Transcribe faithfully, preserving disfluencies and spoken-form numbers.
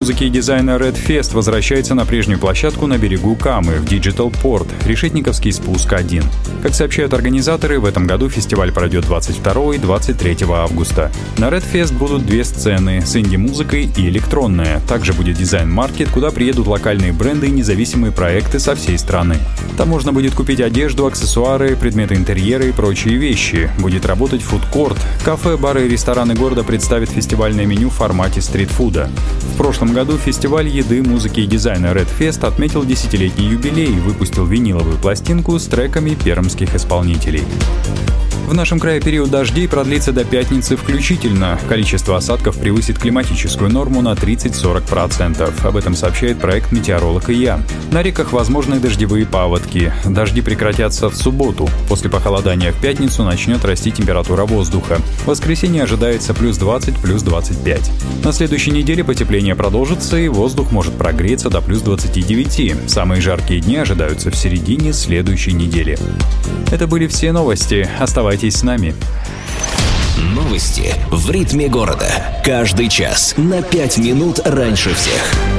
музыки и дизайна Red Fest возвращается на прежнюю площадку на берегу Камы в Digital Port, Решетниковский спуск один. Как сообщают организаторы, в этом году фестиваль пройдет двадцать второго и двадцать третьего августа. На Red Fest будут две сцены с инди-музыкой и электронная. Также будет дизайн-маркет, куда приедут локальные бренды и независимые проекты со всей страны. Там можно будет купить одежду, аксессуары, предметы интерьера и прочие вещи. Будет работать фудкорт. Кафе, бары и рестораны города представят фестивальное меню в формате стритфуда. В прошлом году фестиваль еды, музыки и дизайна Red Fest отметил десятилетний юбилей и выпустил виниловую пластинку с треками пермских исполнителей. В нашем крае период дождей продлится до пятницы включительно. Количество осадков превысит климатическую норму на тридцать-сорок процентов. Об этом сообщает проект «Метеоролог и я». На реках возможны дождевые паводки. Дожди прекратятся в субботу. После похолодания в пятницу начнет расти температура воздуха. В воскресенье ожидается плюс двадцать, плюс двадцать пять. На следующей неделе потепление продолжится, и воздух может прогреться до плюс двадцати девяти. Самые жаркие дни ожидаются в середине следующей недели. Это были все новости. Оставайтесь с нами. Новости в ритме города. Каждый час на пять минут раньше всех.